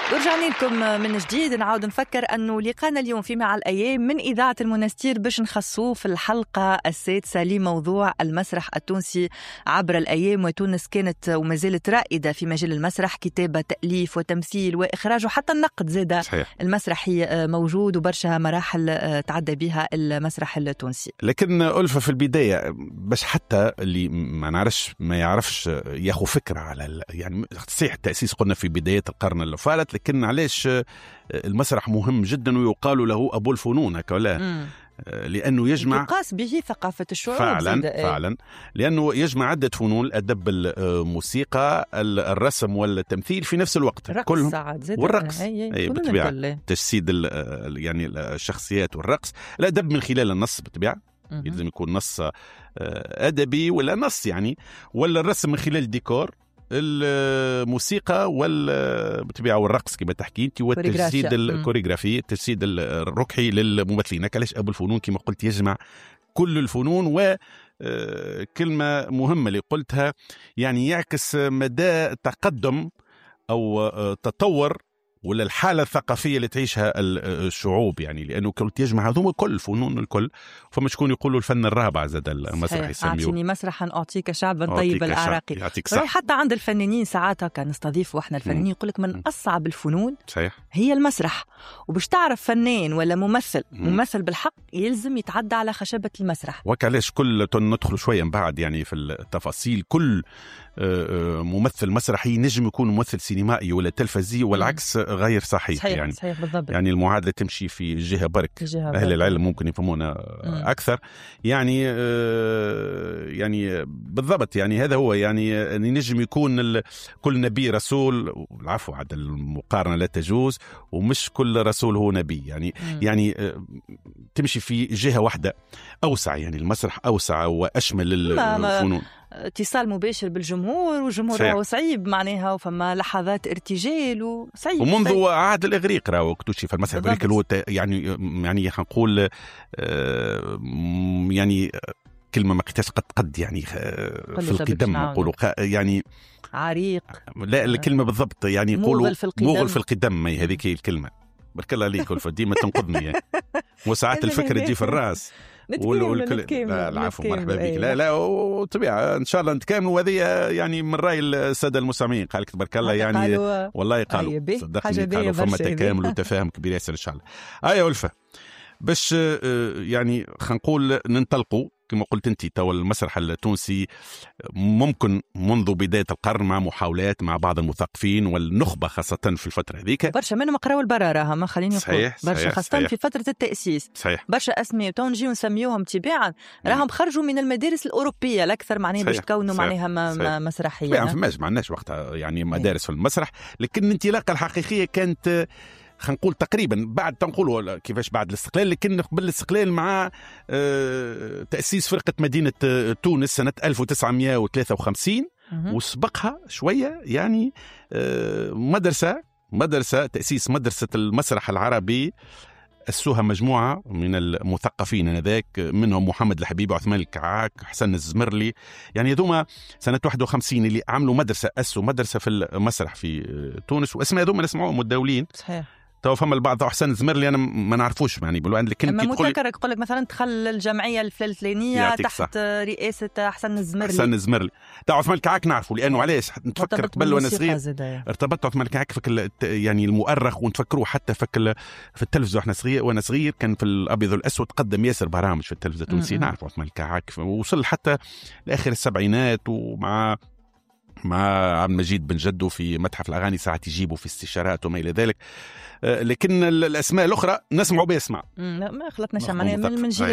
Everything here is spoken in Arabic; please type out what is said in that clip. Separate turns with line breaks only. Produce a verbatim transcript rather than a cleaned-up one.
ورجعنا لكم من جديد. نعاود نفكر أنه لقانا اليوم في مع الأيام من إذاعة المنستير باش نخصوه في الحلقة السادسة لموضوع المسرح التونسي عبر الأيام. وتونس كانت وما زالت رائدة في مجال المسرح، كتابة، تأليف وتمثيل وإخراج وحتى النقد زاد.
صحيح.
المسرحي موجود وبرشا مراحل تعدى بها المسرح التونسي.
لكن ألفة في البداية باش حتى اللي ما نعرفش ما يعرفش ياخو فكرة على يعني صحيح التأسيس قلنا في بداية القرن اللي فات، لكن علاش المسرح مهم جدا ويقال له أبو الفنون هكذا، لأنه يجمع
يقاس به ثقافة الشعوب
فعلا فعلا لأنه يجمع عدة فنون، الأدب، الموسيقى، الرسم والتمثيل في نفس الوقت،
كلهم
والرقص أي بالطبيعة، تجسيد يعني الشخصيات والرقص، الأدب من خلال النص بالطبيعة، لازم يكون نص أدبي ولا نص يعني، ولا الرسم من خلال الديكور، الموسيقى والبطبيعة والرقص كما تحكي انت، والتجسيد الكوريغرافي، التجسيد الركحي للممثلين. كلاش أبو الفنون كما قلت يجمع كل الفنون. وكلمة مهمة اللي قلتها يعني يعكس مدى تقدم أو تطور ولا الحالة الثقافية اللي تعيشها الشعوب، يعني لأنه كنت يجمع هذوم كل فنون الكل. فما شكون يقولوا الفن الرابع زاد المسرح يسميه
أعطيني مسرحا أعطيك شعبا طيب الأعراقي. حتى عند الفنانين ساعات كان نستضيف وإحنا الفنانين يقول لك من أصعب الفنون
صحيح
هي المسرح. وباش تعرف فنان ولا ممثل ممثل بالحق يلزم يتعدى على خشبة المسرح.
وكلاش كل ندخل شوية من بعد يعني في التفاصيل. كل ممثل مسرحي نجم يكون ممثل سينمائي ولا تلفزي، والعكس غير صحيح,
صحيح
يعني
صحيح بالضبط.
يعني المعادلة تمشي في جهة برك،
جهة
أهل
برك.
العلم ممكن يفهمونا أكثر يعني يعني بالضبط. يعني هذا هو يعني نجم يكون كل نبي رسول، العفو عاد المقارنة لا تجوز، ومش كل رسول هو نبي يعني م. يعني تمشي في جهة واحدة أوسع، يعني المسرح أوسع وأشمل الفنون،
اتصال مباشر بالجمهور، والجمهور راهو صعيب معناها، وفما لحظات ارتجال وصعيب.
ومنذ صعيب. عهد الإغريق راهو اكتشف في المسرح الإغريقي اللي هو يعني يعني نقول يعني كلمة ما قتاش قد قد يعني في القدم نقولوا يعني
عريق،
لا الكلمة بالضبط يعني يقولوا
مغل
في القدم، هي هذيك الكلمة. بارك الله عليك ولفة، ديما تنقذني يعني. وساعات الفكرة تجي في الراس
والكل.
لا العفو مرحبا بك. لا لا وطبيعة إن شاء الله نتكاملوا، وهذه يعني من رأي السادة المستمعين قالك تبارك الله يعني
قالوا
والله قالوا صدقني قالوا فما تكامل وتفاهم كبير ياسر إن شاء الله. أيوة ولفة باش يعني خلينا نقول ننطلقوا كما قلت انت. تو المسرح التونسي ممكن منذ بداية القرن مع محاولات مع بعض المثقفين والنخبة خاصة في الفترة هذيك،
برشا منهم قراوا البراءة ما خليني نقول برشا خاصة صحيح. في فترة التأسيس
صحيح.
برشا أسماء تو نجيو نسميوهم تباعا راهم خرجوا من المدارس الأوروبية الأكثر معناها باش تكونوا معناها مسرحية.
ما عندناش وقتها يعني مدارس في المسرح، لكن الانطلاقة الحقيقية كانت خلينا نقول تقريبا بعد تنقولوا كيفاش بعد الاستقلال، لكن قبل الاستقلال مع تأسيس فرقة مدينة تونس سنة ألف وتسعمائة وثلاثة وخمسين، وسبقها شوية يعني مدرسة مدرسة تأسيس مدرسة المسرح العربي أسسوها مجموعة من المثقفين هذاك، منهم محمد الحبيبي، عثمان الكعاك، حسن الزمرلي، يعني هذوما سنة واحد وخمسين اللي عملوا مدرسة أسسوا مدرسة في المسرح في تونس، واسمها هذوما نسمعوهم متداولين.
صحيح.
تو فما البعض حسن الزمرلي انا ما نعرفوش يعني بلو عندك كنت
اما متذكر يقول لك مثلا دخل الجمعيه الفلسطينيه تحت صح. رئاسه حسن الزمرلي.
حسن الزمرلي تاع عثمان الكعاك نعرفه، لانه علاش نتفكر قبل وانا صغير ارتبطت عثمان الكعاك فك يعني المؤرخ، ونتفكروه حتى فك في التلفزيون احنا صغير وانا صغير كان في الابيض والاسود قدم ياسر برامج في التلفزيون التونسي، نعرف عثمان الكعاك وصل حتى لاخر السبعينات، ومع مع عبد المجيد بن جدو في متحف الأغاني ساعات يجيبوا في استشارات وما إلى ذلك. لكن الأسماء الأخرى نسمعوا باسمع
ما خلطناش معناها من